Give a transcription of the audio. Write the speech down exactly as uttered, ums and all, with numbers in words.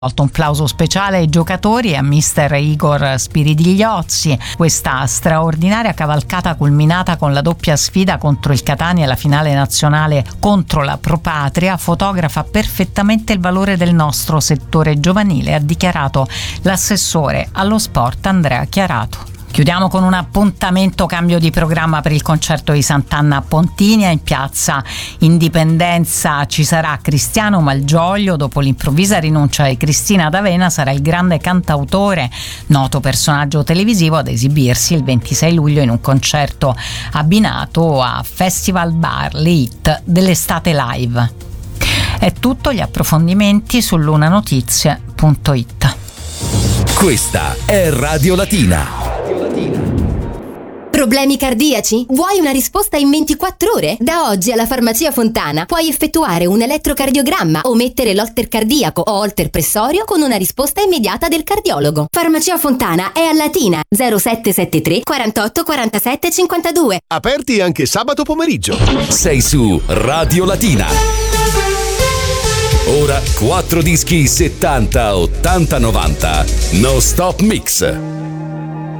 Un plauso speciale ai giocatori e a mister Igor Spiridigliozzi. Questa straordinaria cavalcata culminata con la doppia sfida contro il Catania e la finale nazionale contro la Pro Patria fotografa perfettamente il valore del nostro settore giovanile, ha dichiarato l'assessore allo sport Andrea Chiarato. Chiudiamo con un appuntamento cambio di programma per il concerto di Sant'Anna a Pontinia. In piazza Indipendenza ci sarà Cristiano Malgioglio. Dopo l'improvvisa rinuncia di Cristina D'Avena, sarà il grande cantautore, noto personaggio televisivo, ad esibirsi il ventisei luglio in un concerto abbinato a Festival Bar, le hit dell'estate live. È tutto, gli approfondimenti su lunanotizie punto it. Questa è Radio Latina. Problemi cardiaci? Vuoi una risposta in ventiquattro ore? Da oggi alla Farmacia Fontana puoi effettuare un elettrocardiogramma o mettere l'holter cardiaco o holter pressorio con una risposta immediata del cardiologo. Farmacia Fontana è a Latina, zero sette sette tre quarantotto quarantasette cinquantadue. Aperti anche sabato pomeriggio. Sei su Radio Latina. Ora quattro dischi settanta, ottanta, novanta. No Stop Mix.